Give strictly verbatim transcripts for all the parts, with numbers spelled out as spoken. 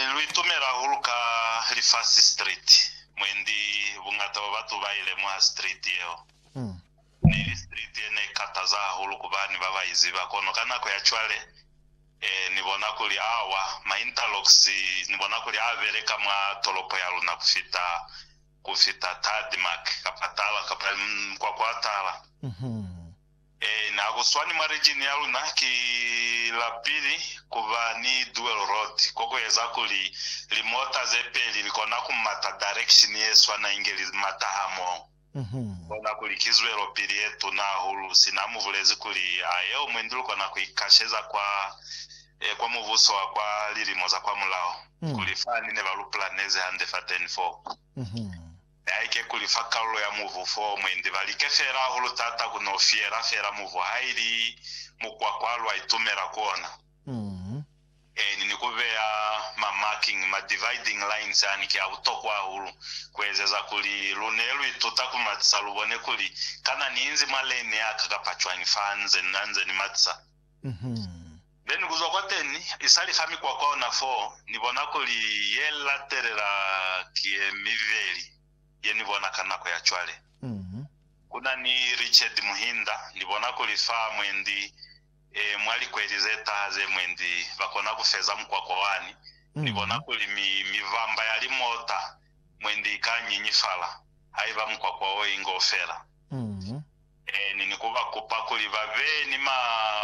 luitumira huluka Rifasi Street mwendi bungata babatu baile mwa street yeo mm. ni street ene kataza huluku bani babayizi bakono kana ko yachwale eh nibona kuli awa ma interlocks nibona kuli avereka mwa tolopo ya luna kufita kufita tadmark kapatala kapa kwa kwa tala mhm eh na guswani mwa region ya luna ki la pili kuba ni dual road koko yeza kuli limota zepeli likona kumata direction yeswa na ingeli matahamo mhm bona kuli kizwero pili yetu na hulu sinamu vulezi kuli ayo mwendilu kona kuikasheza kwa eh, kwa muvuso wa kwa lilimo za kwa mulao mm. kulifani ne baluplaneze hande faten four mhm aike kulifakalo ya muvu four mwendi balikefera hulu tata kuno fiera fera muvu haili mukwa kwalwa itumera kuona mhm eh ni kubea ma marking ma dividing lines yani ki autokwa hulu kwezeza kuli lunelu itutaku matsalubone kuli kana ninzi malene akakapachwa nifanze nanze ni matsa mhm then kuzwa kwateni isali fami kwa kwa na four nibona kuli yela terera kie miveli ye nibona kana kwa yachwale mhm kuna ni Richard Muhinda nibona kuli fa mwendi e, mwali kwelizeta haze mwendi bakona kufeza mkwa kwa wani mm. nibona kuli mi, mivamba yali mota mwendi kanyinyi fala haiba mkwa kwa oe ingofera mhm e, nini kuba kupa kuli babe ni ma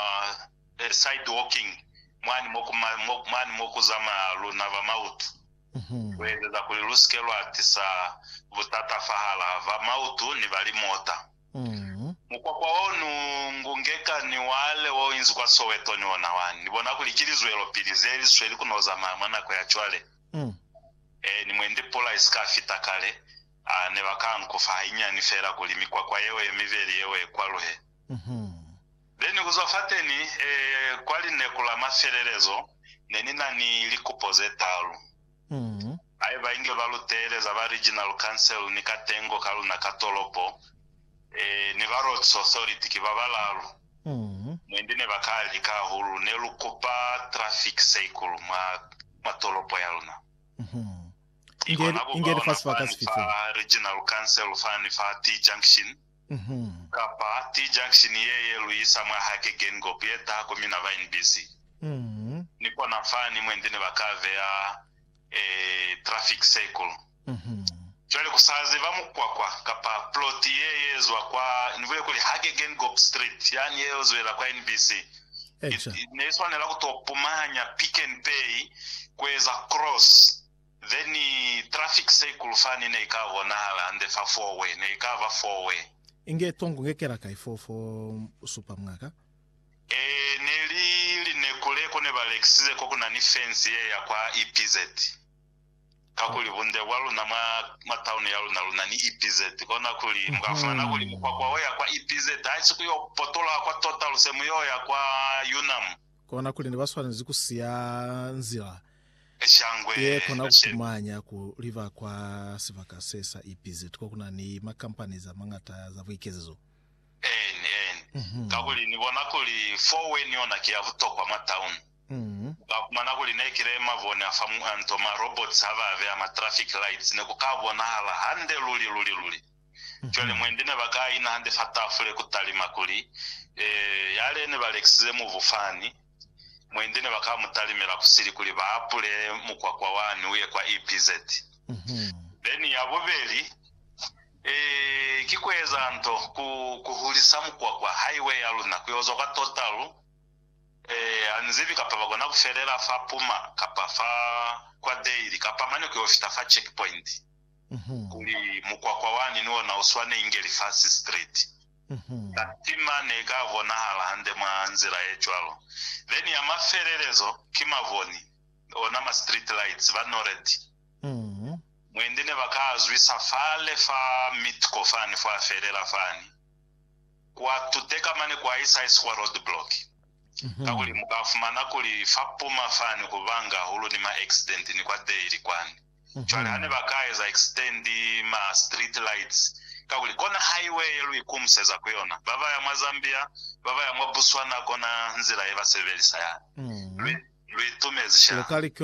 e, side walking mwani moku ma, moku, mwani moku zama luna va mautu mhm weza kuli luskelo atisa butata fahala va mautu ni bali mota mhm mukwa kwa onu ngungeka ni wale wo inzu kwa Soweto ni ona wani nibona kulikilizwe elo pilizeli sweli kunoza mama kwa yachwale mm. eh ni mwende pola iskafita kale a ne bakanko fahinya ni fera kulimikwa kwa yewe miveli yewe kwa rohe mhm then kuzofateni eh kwali ne kula mafererezo nenina ni likupozetalu mhm ayi bainge balutereza ba regional council ni katengo kalu na katolopo eh ni roads authority kibabalalu mhm mwendine bakali ka hulu ne lukupa traffic cycle ma matolopo yaluna mhm ingeri ingeri fast focus fifo regional council fani fa T junction mhm kapa T junction yeye luisa mwa hake gengo pieta ko mina va N B C mhm niko na fani mwendine bakave ya eh traffic cycle mhm chole kusaze bamukwa kwa kapa plot yeye zwa kwa nivule kuli hake gengo street yani yeye zwa kwa N B C neswane la kutopumanya pick and pay kweza cross then traffic cycle fani ne ikavona ande fa four way ne ikava four way inge tongo ngekera kai fofo super mwaka eh neli linekole kone balexize ko kuna ni fence ye ya kwa E P Z kakuli bunde walu na ma matauni yalu na luna ni E P Z kona kuli mkafana kuli mkwa kwa ya kwa E P Z haisi kuyo potola kwa total semu yo ya kwa Unam kona kuli ni baswana zikusiya nzira eshangwe ye kona kumanya ku river kwa sivaka sesa E P Z ko kuna ni ma companies amangata za vikezo eh eh mm -hmm. kakuli ni bona kuli four way ni ona kia vuto kwa matauni mhm bakumana kuli nekire mavone afamu anto ma robots hava ave ama traffic lights ne kukabona hala hande luli luli luli mm -hmm. chole mwendine bakai na hande fatafule kutalima kuli eh yale ne balexize mu vufani mwendine bakamutalimira kusiri kuli baapule mukwa kwa wani uye kwa E P Z mhm then yabobeli eh kikweza nto ku kuhulisa mukwa kwa highway aluna kuyozo kwa total eh anzivi kapa bagona kuferera fa puma kapa fa kwa daily kapa mane ku ofita fa checkpoint mhm kuli mukwa kwa wani no na uswane ingeli fast street mhm tatima ne gavona hala hande manzira yechwalo then ya mafererezo kimavoni ona ma street lights vanored mhm mwendine bakazwi safale fa mitko fani fa ferera fani kwa tuteka mane kwa isa is kwa road block mhm kakuli mukafumana kuli fapuma fani kubanga hulu ni ma accident ni kwa daily kwani chwale hane bakaeza extend ma street lights kakuli kona highway yelu ikumseza kuyona baba ya Mazambia baba ya Botswana kona nzira eva severisa ya mhm lwe lwe tumezisha